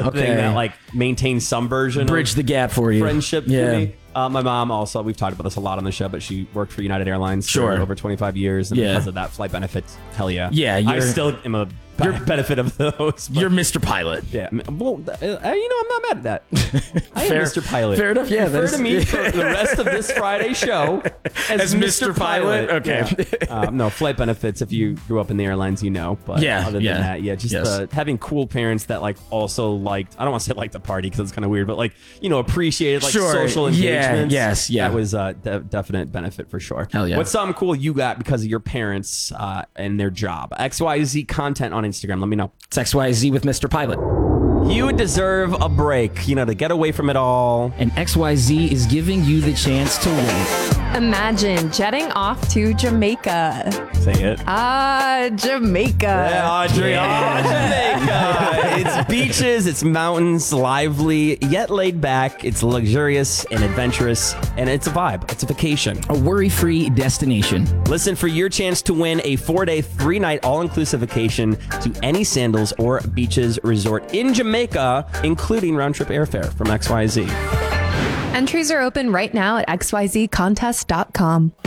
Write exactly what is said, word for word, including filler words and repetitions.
okay. thing that like maintains some version Bridge of the gap for you. friendship Yeah. for me. Uh, my mom also, we've talked about this a lot on the show, but she worked for United Airlines Sure. for over twenty-five years. And Yeah. because of that, flight benefits, hell yeah. Yeah, I you're- still am a b- benefit of those. but- You're Mister Pilot. yeah. Well, uh, you know, I'm not mad at that. I am Fair- Mister Pilot. fair enough, yeah, Refer that's- to me for the rest of this Friday show as, As Mister Pilot? Okay. Yeah. um, no, flight benefits, if you grew up in the airlines, you know. But Yeah, other yeah. than that, yeah, just Yes. uh, having cool parents that like also liked, I don't want to say like the party because it's kind of weird, but like, you know, appreciated like Sure. social Yeah, engagements. yes, yeah. That was a de- definite benefit for sure. Hell yeah. What's something cool you got because of your parents uh, and their job? X Y Z content on Instagram. Let me know. It's X Y Z with Mister Pilot. You deserve a break, you know, to get away from it all. And X Y Z is giving you the chance to win. Imagine jetting off to Jamaica. Say it. Ah, Jamaica. Yeah, Audrey, Yeah. oh, Jamaica. It's beaches, it's mountains, lively, yet laid back. It's luxurious and adventurous, and it's a vibe. It's a vacation. A worry-free destination. Listen for your chance to win a four-day, three-night, all-inclusive vacation to any Sandals or Beaches resort in Jamaica, including round-trip airfare from X Y Z. Entries are open right now at x y z contest dot com.